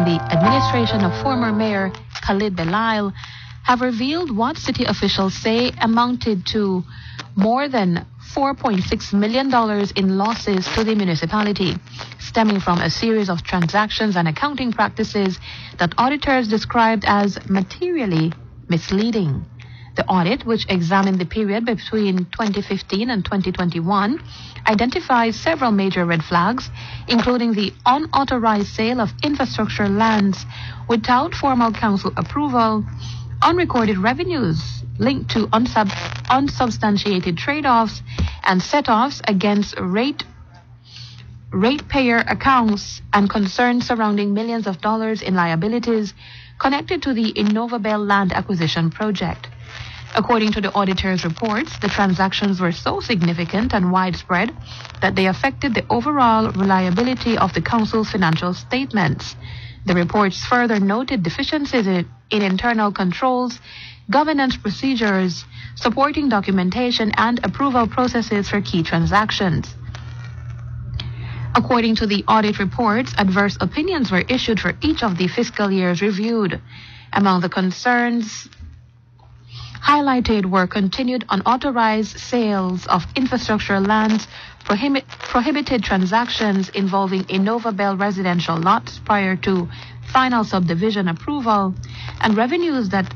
the administration of former Mayor Khalid Belail have revealed what city officials say amounted to more than $4.6 million in losses to the municipality, stemming from a series of transactions and accounting practices that auditors described as materially misleading. The audit, which examined the period between 2015 and 2021, identifies several major red flags, including the unauthorized sale of infrastructure lands without formal council approval, unrecorded revenues linked to unsubstantiated trade-offs, and set-offs against ratepayer accounts, and concerns surrounding millions of dollars in liabilities connected to the Innovabel land acquisition project. According to the auditor's reports, the transactions were so significant and widespread that they affected the overall reliability of the council's financial statements. The reports further noted deficiencies in internal controls, governance procedures, supporting documentation, and approval processes for key transactions. According to the audit reports, adverse opinions were issued for each of the fiscal years reviewed. Among the concerns highlighted were continued unauthorized sales of infrastructure lands, prohibited transactions involving Innovabel residential lots prior to final subdivision approval, and revenues that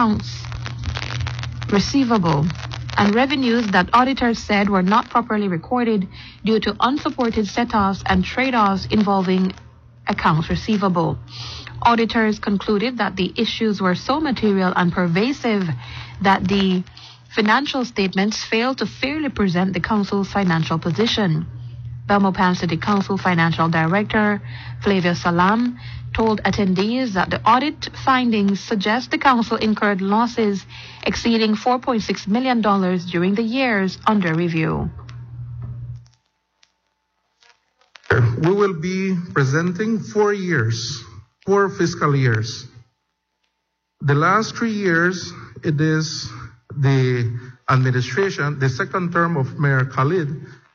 auditors said were not properly recorded due to unsupported set-offs and trade-offs involving accounts receivable. Auditors concluded that the issues were so material and pervasive that the financial statements failed to fairly present the council's financial position. Belmopan City Council Financial Director Flavia Salam told attendees that the audit findings suggest the council incurred losses exceeding $4.6 million during the years under review. We will be presenting 4 fiscal years. The last 3 years, it is the administration, the second term of Mayor Khalid,